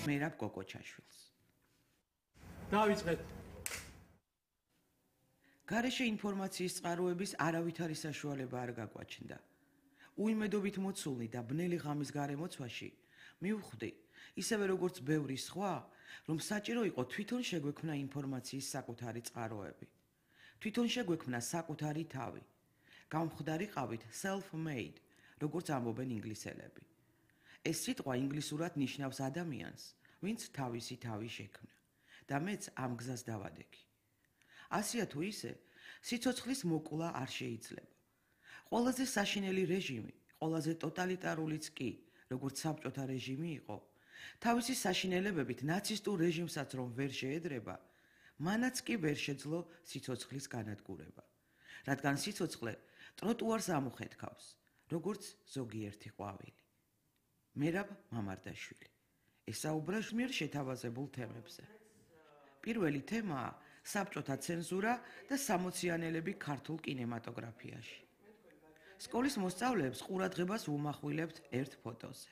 მერაბ კოკოჩაშვილს. დავიწყეთ. გარეშე ინფორმაციის წყაროების არავითარი საშუალება არ გაგვაჩნდა. უიმედობით მოცულნი და ბნელი ღამის გარემოცვაში მივხვდი, ისევე როგორც ბევრი სხვა, რომ საჭირო იყო თვითონ შეგვექმნა ინფორმაციის საკუთარი წყაროები. თვითონ შეგვექმნა საკუთარი თავი. გამხდარიყავით self-made, როგორც ამბობენ ინგლისელები. ეს სიტყვა ინგლისურად ნიშნავს ადამიანს, ვინც თავისი თავი შექმნა და მეც ამ გზას დავადექი. ასია თუ ისე, სიცოცხლის მოკლა არ შეიძლება. ყველაზე საშინელი რეჟიმი, ყველაზე ტოტალიტარულიც კი, როგორც საბჭოთა რეჟიმი იყო, თავისი საშინელებებით ნაცისტურ რეჟიმსაც რომ ვერ შეედრება, მანაც კი ვერ შეძლო სიცოცხლის განადგურება, რადგან სიცოცხლე ტროტუარს ამოხეთქავს, როგორც ზოგიერთი ყვავილი. მერაბ მამარდაშვილი. ესაუბრა ჟმიერ შეთავაზებულ თემებზე. პირველი თემაა საბჭოთა ცენზურა და სამოციანელები ქართულ კინემატოგრაფიაში. სკოლის მოსწავლეებს ყურადღებას ვუმახვილებთ ერთ ფოტოზე.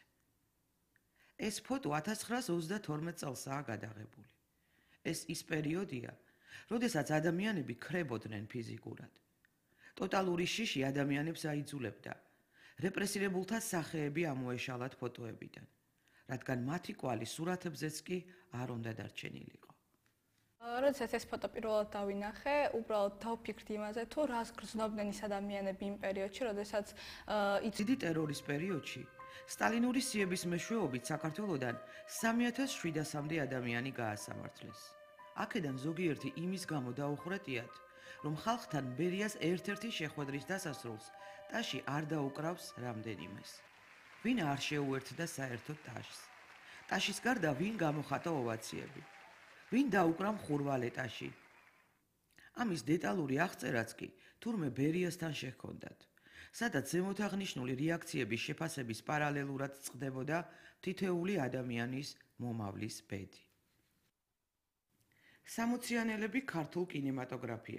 ეს ფოტო 1932 წელსაა გადაღებული. ეს ის პერიოდია, როდესაც ადამიანები ქრებოდნენ ფიზიკურად. ტოტალური შიში ადამიანებს აიძულებდა. რეპრესირებულთა სახეები ამოეშალათ ფოტოებიდან, რადგან მათი კვალი სურათებზეც კი არ უნდა დარჩენილიყო. როდესაც ეს ფოტო პირველად დავინახე, უბრალოდ დავფიქრდი იმაზე, თუ რას გრძნობდნენ ის ადამიანები იმ პერიოდში, როდესაც დიდი ტერორის პერიოდში სტალინური სიების მეშვეობით საქართველოდან 3700-მდე ადამიანი გაასამართლეს. აქედან ზოგიერთი იმის გამო დაუხრეტიათ, რომ ხალხთან ბერიას ერთ-ერთი შეხვედრის დასასრულს ტაში არ დაუკრავს რამდენიმეს. ვინ არ შეუერთდა საერთოდ ტაშს? ტაშის გარდა ვინ გამოხატა ოვაციები? ვინ დაუკრა მხურვალე ტაში? ამის დეტალური აღწერაც კი თურმე ბერიასთან შეჰქონდათ, სადაც ზემოთაღნიშნული რეაქციების შეფასების პარალელურად წყდებოდა თითეული ადამიანის მომავლის ბედი. სამოციანელები ქართულ კინემატოგრაფიაში